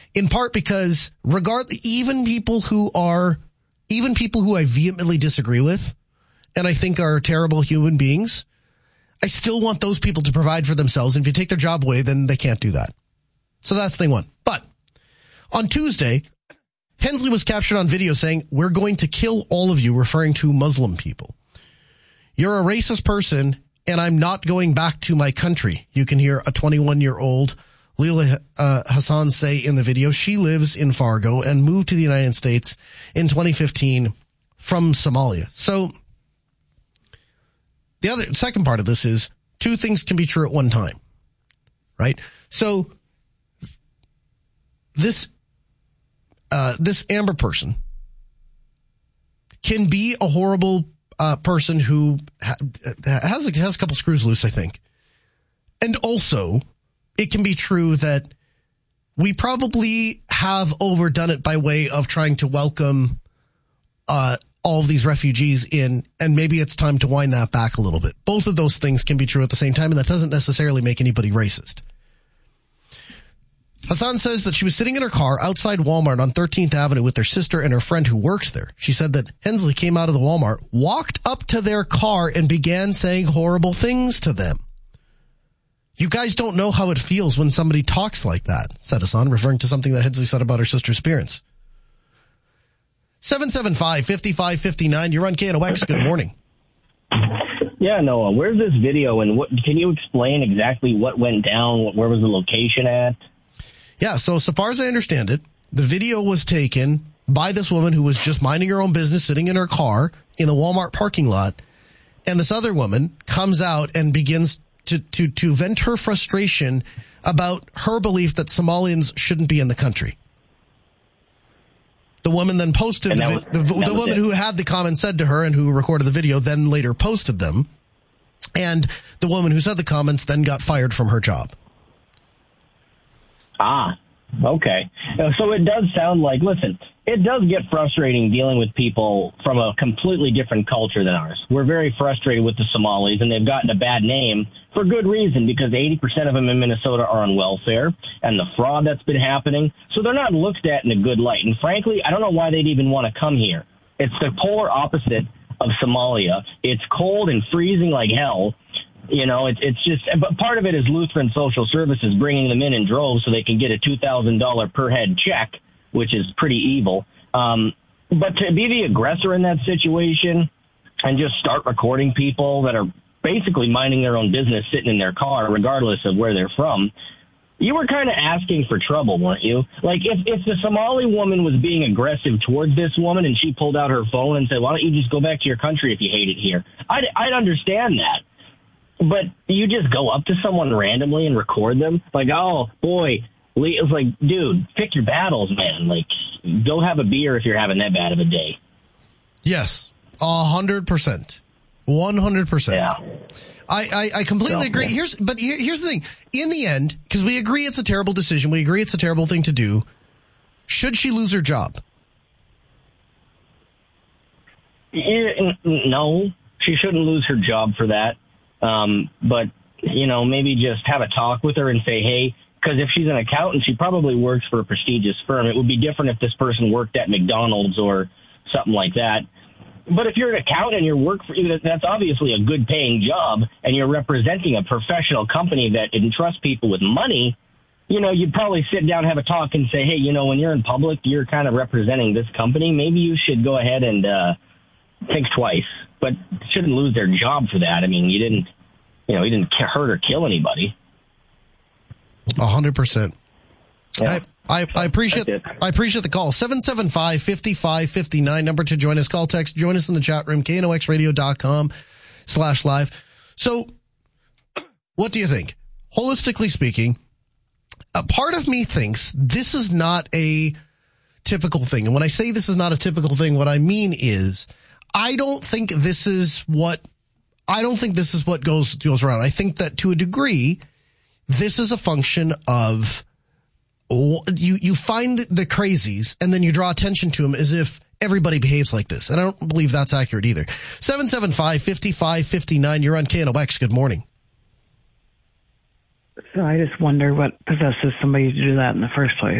in part because even people who I vehemently disagree with and I think are terrible human beings, I still want those people to provide for themselves. And if you take their job away, then they can't do that. So that's thing one. But on Tuesday, Hensley was captured on video saying, "We're going to kill all of you," referring to Muslim people. "You're a racist person, and I'm not going back to my country," you can hear a 21-year-old Leila Hassan say in the video. She lives in Fargo and moved to the United States in 2015 from Somalia. So the second part of this is two things can be true at one time, right? So this Amber person can be a horrible person who has a couple screws loose, I think. And also, it can be true that we probably have overdone it by way of trying to welcome all of these refugees in, and maybe it's time to wind that back a little bit. Both of those things can be true at the same time, and that doesn't necessarily make anybody racist. Hassan says that she was sitting in her car outside Walmart on 13th Avenue with her sister and her friend who works there. She said that Hensley came out of the Walmart, walked up to their car, and began saying horrible things to them. "You guys don't know how it feels when somebody talks like that," said Hassan, referring to something that Hensley said about her sister's appearance. 775-5559, you're on KNOX. Good morning. Yeah, Noah, where's this video, and can you explain exactly what went down? Where was the location at? Yeah, so far as I understand it, the video was taken by this woman who was just minding her own business, sitting in her car in the Walmart parking lot, and this other woman comes out and begins to vent her frustration about her belief that Somalians shouldn't be in the country. The woman then posted the woman who had the comment said to her and who recorded the video then later posted them. And the woman who said the comments then got fired from her job. Ah, okay. So it does sound like, listen, it does get frustrating dealing with people from a completely different culture than ours. We're very frustrated with the Somalis, and they've gotten a bad name for good reason, because 80% of them in Minnesota are on welfare and the fraud that's been happening. So they're not looked at in a good light. And frankly, I don't know why they'd even want to come here. It's the polar opposite of Somalia. It's cold and freezing like hell. You know, it's just, but part of it is Lutheran Social Services bringing them in droves so they can get a $2,000 per head check, which is pretty evil. But to be the aggressor in that situation and just start recording people that are basically minding their own business, sitting in their car, regardless of where they're from, you were kind of asking for trouble, weren't you? Like, if the Somali woman was being aggressive towards this woman and she pulled out her phone and said, "Why don't you just go back to your country if you hate it here?" I'd understand that. But you just go up to someone randomly and record them? Like, oh, boy. It's like, dude, pick your battles, man. Like, go have a beer if you're having that bad of a day. Yes, 100%. 100%. Yeah. I completely agree. Here's the thing. In the end, because we agree it's a terrible decision, we agree it's a terrible thing to do, should she lose her job? No, she shouldn't lose her job for that. But, you know, maybe just have a talk with her and say, hey, because if she's an accountant, she probably works for a prestigious firm. It would be different if this person worked at McDonald's or something like that. But if you're an accountant and you work for, that's obviously a good paying job, and you're representing a professional company that entrusts people with money, you know, you'd probably sit down, have a talk and say, hey, you know, when you're in public, you're kind of representing this company. Maybe you should go ahead and think twice, but shouldn't lose their job for that. I mean, you didn't hurt or kill anybody. 100%. Yeah. I appreciate the call. 775-5559, number to join us. Call, text, join us in the chat room, knoxradio.com/live. So what do you think? Holistically speaking, a part of me thinks this is not a typical thing. And when I say this is not a typical thing, what I mean is I don't think this is what goes around. I think that to a degree, this is a function of you find the crazies and then you draw attention to them as if everybody behaves like this. And I don't believe that's accurate either. 775-5559, you're on KNOX. Good morning. So I just wonder what possesses somebody to do that in the first place.